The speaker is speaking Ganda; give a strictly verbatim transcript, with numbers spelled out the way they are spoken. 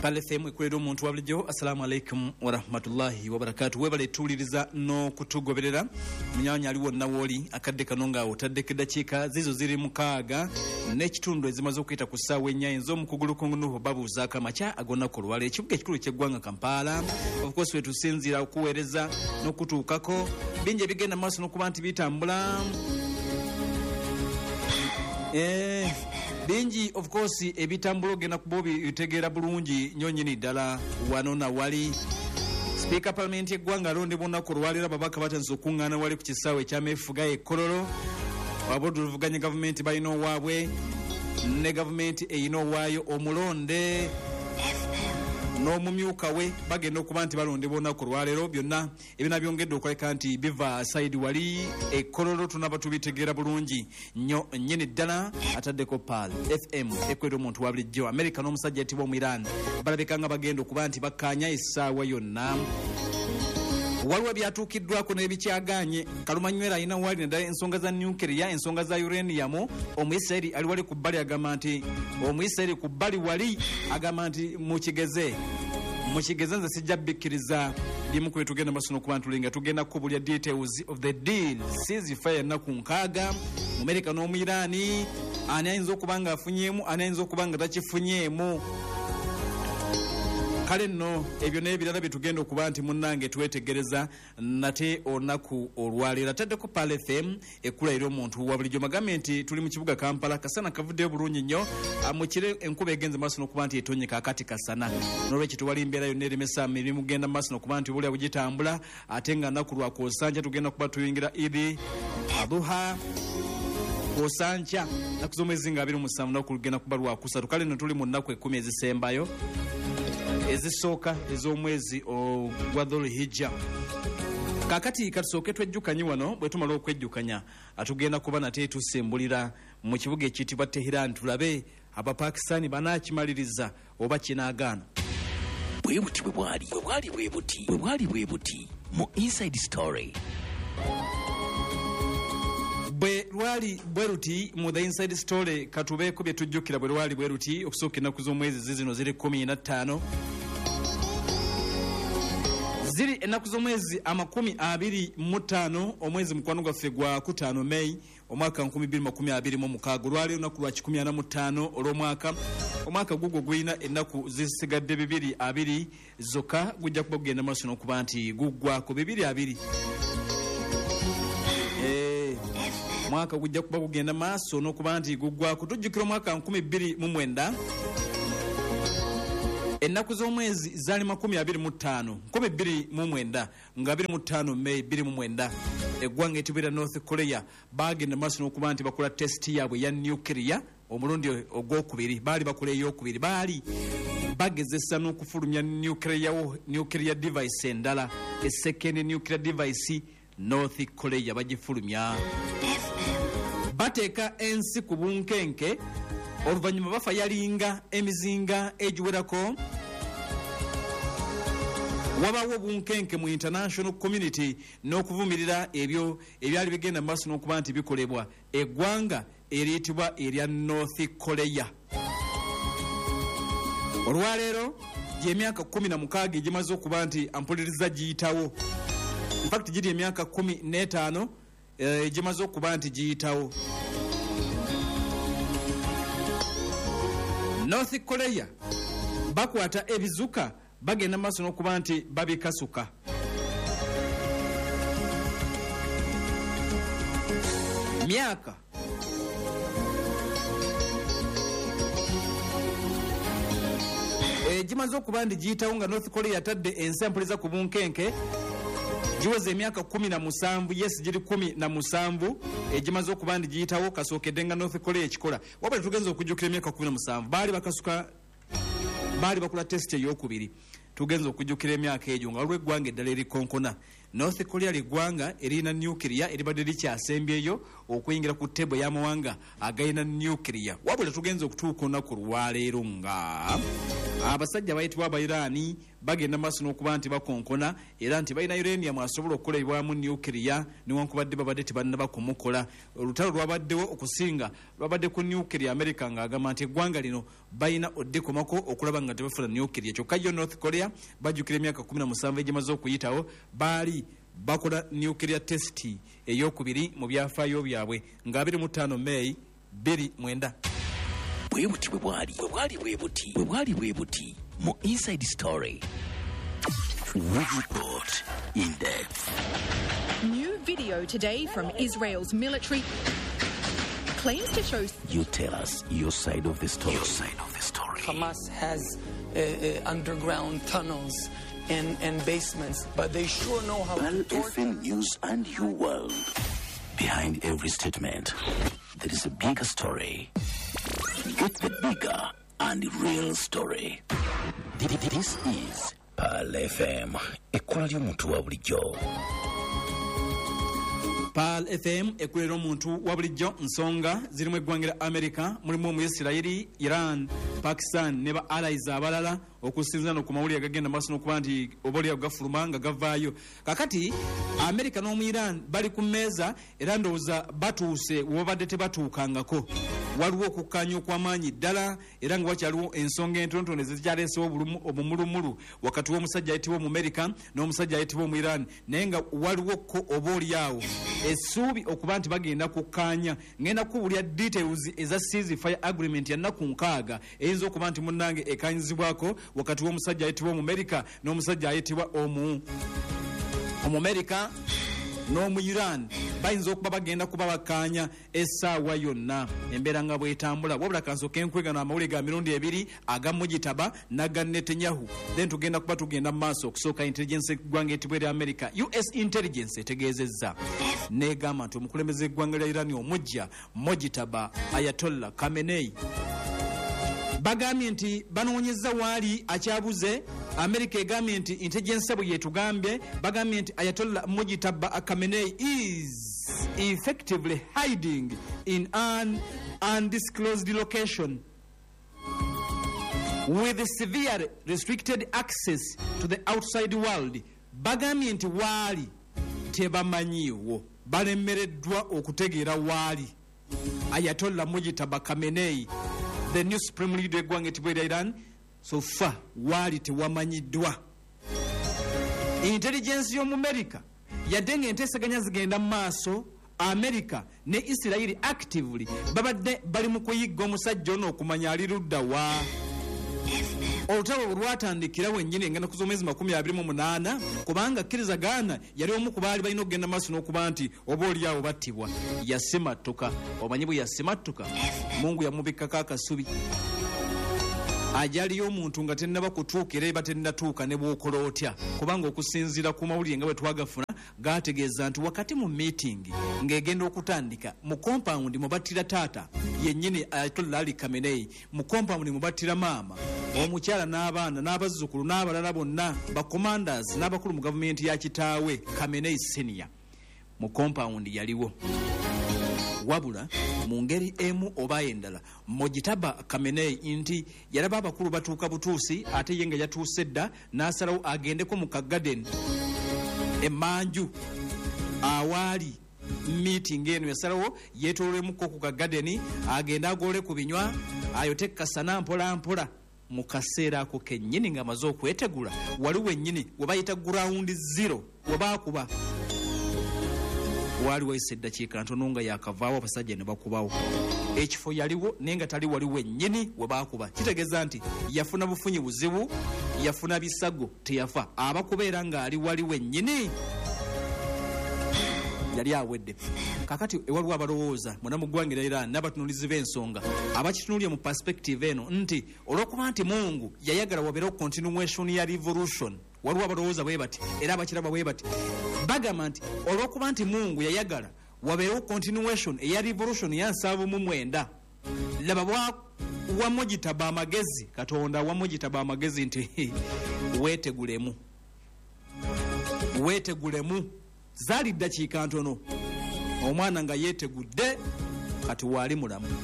Pale F M ekulera omuntu wabulijjo. Assalamu alaikum wa rahmatullahi wa barakatuh. Webale tuliriza no kutugoberera munyanya aliwo nawoli akadde kanonga otadde dakiika zizo ziri mukaaga n'ekitundu ezimaze okuyita ku ssaawa ennya ez'omukugulu Nuhu babuuza akamaca agonna ku lwala ekibuga ekikulu ky'eggwanga Kampala. Of course wetusinzira okuweereza n'okutuukako bingi ebigenda maaso n'okuba nti bitambula eh bingi of course ebitambulo gena kubobi bitegeera bulungi nyonyini ddala wano na wali Speaker Parliament eggwanga alondebwa ku lwalira babaka batanze okuŋŋaana wali ku kisaawe ekyamefuga ekololo wabuduvuganya gavumenti balina owaabwe ne gavumenti eyina owaayo omulonde n'omumyuka we bagenda okuba nti balondebwa ku lwaliro byonna ebina byongedde okuleka nti biva side wali ekololo tunaba tubitegeera bulungi nnyo nnyini ddala ataddeko Pal F M ekwera omuntu wa bulijjo America n'omusajja yatibwa mu Iran balabika nga bagenda okuba nti bakkaanya essaawa yonna. Waliwo byatuukiddwako n'ebikyaganye Kalumanywera alina wali naddala ensonga za nuclear ensonga za uranium omuyisirairi ali wali ku bbali agamba nti omuyisirairi ku bbali wali agamba nti mukigeze mukigeze nze sijja bikkiriza bimu ku betugenda maaso n'okuba ntulinga tugenda kubulya details of the deal ceasefire ennaku nkaaga mu America n'omu Irani ani ayinza okuba nga afunyeemu ani ayinza okuba nga takifunyeemu. Kale nno ebyo n'ebirala bitugenda okuba nti munnange twetegereza nate olunaku olwaleero ataddeko Pal F M ekulaira omuntu wa bulijjo magambe nti tuli mu kibuga Kampala kasana kavuddeyo bulungi nnyo amukire enkuba egenze maaso n'okuba nti etonyeka akati kasana n'olwekyo tewali mbeera yonna eremesa mirimu genda maaso n'okuba nti bulya bugitambula ate nga nnaku lwa Kosanja tugenda kuba tuyingira Idi Aduha Kosanja naku z'omwezi nga abiri mu musanvu naku lugenda kuba lwa kusatu. Kale nno tuli mu nnaku ekkumi ezisembayo ezisooka ez'omwezi ogwa Dhulhijja. Kakati katusooke twejjukanye wano bwe tumala okwejjukanya atugenda kuba nate tusembulira mu kibuga ekiyitibwa Tehran tulabe Abapakistani banaakimaliriza oba kinaagaana. Bwe buti bwe bwali bwe bwali bwe buti bwe bwali bwe buti mu Inside Story. Bwe lwali bwe ruti mu The Inside Story katubeeko bye tujjukira bwe lwali bwe ruti okusooka ennaku z'omwezi zizino ziri kumi na ttaano ziri ennaku z'omwezi amakumi abiri mu ttaano omwezi mukwano gwaffe gwa kutaano Mei omwaka nkumi bbiri makumi abiri mu mukaaga olwali olunaku lwa kikumi ana mu ttaano olw'omwaka omwaka gugwo gulina ennaku zisigadde bibiri abiri zokka gujja kuba kugenda maaso n'okuba nti guggwako bibiri abiri mwaka gujja kuba kugenda maaso n'okuba nti guggwako. Tujjukira omwaka nkumi bbiri mu mwenda ennaku z'omwezi zaali makumi abiri mu ttaano nkumi bbiri mu mwenda nga abiri mu ttaano Mei bbiri mu mwenda eggwanga etibira North Korea bagenda maaso n'okuba nti bakola testi yaabwe ya nuclear omulundi ogwokubiri baali bakola ey'okubiri baali bagezesa n'okufulumya nuclear nuclear device endala a second nuclear device North Korea bagifulumya bateeka ensi ku bunkenke oluvannyuma bafa yalinga emizinga egiwerako wabawo bunkenke mu international community n'okuvumirira ebyo ebyali bigenda maaso n'okuba nti bikolebwa eggwanga eriyitibwa erya North Korea. Olwaleero gy'emyaka kumi na mukaaga egimaze okuba nti ampuliriza giyitawo in fact giri emyaka kumi n'etaano egimaze uh, okuba nti giyitawo. North Korea bakwata ebizuka bagenda maaso n'okuba nti babikasuka. Myaka egimaze okuba nti giyitawo nga North Korea yatadde ensi ampuliza ku bunkenke giweze emyaka kumi na musanvu yes giri kumi na musanvu egimaze okuba nti giyitawo kasookedde nga North Korea ekikola wabula tugenza okujjukira emyaka kumi na musanvu baali bakasuka baali bakola test ey'okubiri tugenza okujjukira emyaka egyo nga waliwo eggwanga eddala erikonkona. North Korea liggwanga erina nuclear eribadde likyasembyeyo okuyingira ku tebo y'amawanga agayina nuclear wabula tugenza okutuuka olunaku lwaleero nga abasajja bayitibwa abairani bagenda maaso n'okuba nti bakonkona era nti balina uranium asobola okukolebwamu nuclear newankubadde babadde tebannaba kumukola. Olutalo lwabaddewo okusinga lwabadde ku nuclear America ng'agamba nti eggwanga lino balina oddekomako okulaba nga tebafuna nuclear. Kyokka yo North Korea bajjukira emyaka kumi na musanvu egimaze okuyitawo baali bakola nuclear test eyokubiri mu byafaayo byabwe nga abiri mu ttaano May bbiri mwenda. bwe buti bwe bwali bwe bwali bwe buti bwe bwali bwe buti mu Inside Story. We report in depth. New video today from Israel's military claims to show. You tell us your side of the story. Your side of the story. Hamas has uh, uh, underground tunnels and, and basements, but they sure know how Pal to torture. F M News and your world. Behind every statement, there is a bigger story. Get the bigger and real story. This is Pal F M. Ekkola ly'omuntu wa bulijjo. Pal F M ekulera omuntu wa bulijjo nsonga zirimu eggwanga lya America, mulimu Omuyisirayiri, Iran, Pakistan ne ba allies abalala okusinziira ku mawulire agagenda maaso n'okuba nti obalya gafuluma nga gavaayo. Kakati America n'omu Iran bali ku mmeeza era ndowooza batuuse wabadde tebatuukangako. Waliwo okukkaanya okw'amaanyi ddala era nga wakyaliwo ensonga entontono ezikyaleesewo obumulumulu wakati w'omusajja ayitibwa mu America n'omusajja ayitibwa mu Iran, naye nga waliwo ko oba oliawo essuubi okuba nti bagenda kukkaanya. Ngenda kubulya details eza ceasefire agreement ya nnaku nkaaga eyinza okuba nti munnange ekanyizibwako wakati w'omusajja ayitibwa mu America n'omusajja ayitibwa omu omu America n'omu Iran bayinza okuba bagenda kuba bakkaanya essaawa yonna embeera nga bwetambula. Wabula kansooka enkwegano amawulire ga mirundi ebiri aga Mujitaba n'aga Netanyahu, then tugenda kuba tugenda mu maaso okusooka intelligence eggwanga etibwa erya America. U S intelligence etegeezezza n'egamba nti omukulembeze eggwanga lya Iran omujja Mujitaba Ayatollah Khamenei bagambye nti banoonyeza waali akyabuze. America egambye nti intelligence bwe yetugambye bagambye nti Ayatollah Mujitaba Khamenei is effectively hiding in an undisclosed location with severe restricted access to the outside world. Bagambye nti waali tebamanyiiwo, balemereddwa okutegeera waali Ayatollah Mujitaba Khamenei, the new supreme leader eggwanga etibwa erya Iran. So far waali tewamanyiddwa. Intelligence y'omu America yadde ng'enteesaganya zigenda mu maaso, America ne Israel actively babadde bali mu kuyigga omusajja ono okumanya ali ludda wa. Olutalo lwatandikira wennyini engenda ku z'omwezi makumi abiri mu munaana kubanga kkirizagaana yali omu ku baali balina okugenda maaso n'okuba nti oba oliawo battibwa. Yasimattuka. Omanyi bwe yasimattuka Mungu yamubikkako akasubi. Ajaliyo omuntu nga tennaba kutuukira eba tennatuuka ne bw'okola otya, kubanga okusinziira ku mawulire nga bwe twagafuna gaategeeza nti wakati mu meeting ng'egenda okutandika mu compound mubattira taata yennyini Ayatollah Ali Khamenei, mu compound mubattira maama, omukyala n'abaana n'abazzukulu n'abalala bonna ba commanders n'abakulu mu gavumenti ya kitaawe Khamenei senior. Mu compound yaliwo. Wabula mu ngeri emu oba endala Mujitaba Khamenei nti yalaba abakulu batuuka butuusi ate ye nga yatuuse dda n'asalawo agendeko mu kagarden emanju awaali meeting eno. Yasalawo yeetoolwemuko ku kagarden agenda agole ku binywa ayote kasana mpola mpola. Mu kaseera ako kennyini ng'amaze okwetegula waliwo ennyini we bayita ground zero we baakuba wali wayise eddakiika ntono nga yakavaawo abasajja ne bakubawo. Ekifo yaliwo naye nga tali waliwo ennyini we baakuba. Kitegeeza nti yafuna bufunyi buzibu, yafuna bisago, teyafa. Abakubeera ng'ali waliwo ennyini yali awedde. Kakati ewaliwo abalowooza muna mu ggwanga lya Iran n'abatunuulizi b'ensonga abakitunuulya mu perspective eno nti olw'okuba nti Mungu yayagala wabeerewo continuation ya revolution. Waliwo abalowooza bwe bati era abakiraba bwe bati bagamba nti olw'okuba nti Mungu yayagala wabeerewo continuation eya revolution ya nsanvu mu mwenda, laba wa Mujitaba amagezi, Katonda wa Mujitaba amagezi nti weetegulemu weetegulemu. Zaali ddakiika ntono omwana nga yeetegudde kati waali mulamu.